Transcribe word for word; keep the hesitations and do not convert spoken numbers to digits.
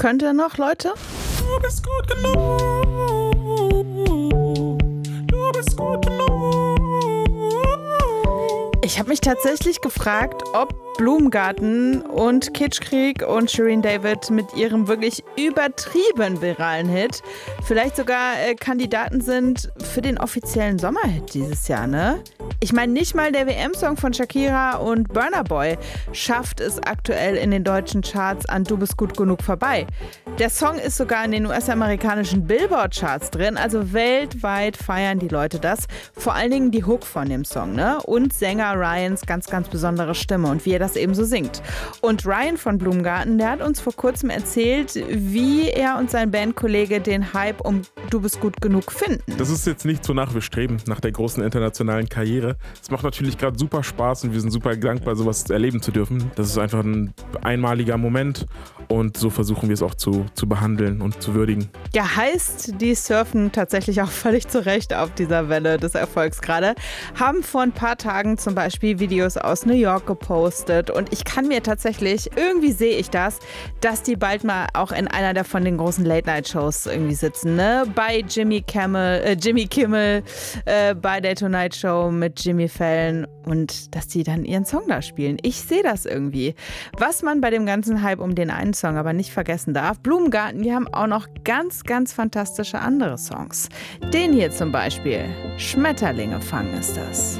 Könnt ihr noch, Leute? Du bist gut genug. Du bist gut genug. Ich habe mich tatsächlich gefragt, ob Blumengarten und Kitschkrieg und Shirin David mit ihrem wirklich übertrieben viralen Hit vielleicht sogar äh, Kandidaten sind für den offiziellen Sommerhit dieses Jahr, ne? Ich meine, nicht mal der W M-Song von Shakira und Burna Boy schafft es aktuell in den deutschen Charts an Du bist gut genug vorbei. Der Song ist sogar in den U S-amerikanischen Billboard-Charts drin, also weltweit feiern die Leute das. Vor allen Dingen die Hook von dem Song, ne? Und Sänger Ryans ganz, ganz besondere Stimme und wie er das eben so singt. Und Ryan von Blumengarten, der hat uns vor kurzem erzählt, wie er und sein Bandkollege den Hype um Du bist gut genug finden. Das ist jetzt nicht so nach wir streben, nach der großen internationalen Karriere. Es macht natürlich gerade super Spaß und wir sind super dankbar, sowas erleben zu dürfen. Das ist einfach ein einmaliger Moment und so versuchen wir es auch zu, zu behandeln und zu würdigen. Ja, heißt, die surfen tatsächlich auch völlig zu Recht auf dieser Welle des Erfolgs gerade. Haben vor ein paar Tagen zum Beispiel Videos aus New York gepostet und ich kann mir tatsächlich, irgendwie sehe ich das, dass die bald mal auch in einer der von den großen Late-Night-Shows irgendwie sitzen, ne? Bei Jimmy Kimmel, äh, Jimmy Kimmel, äh, bei der Tonight Show mit Jimmy Fallon und dass die dann ihren Song da spielen. Ich sehe das irgendwie. Was man bei dem ganzen Hype um den einen Song aber nicht vergessen darf, Blumengarten, die haben auch noch ganz, ganz fantastische andere Songs. Den hier zum Beispiel, Schmetterlinge fangen ist das.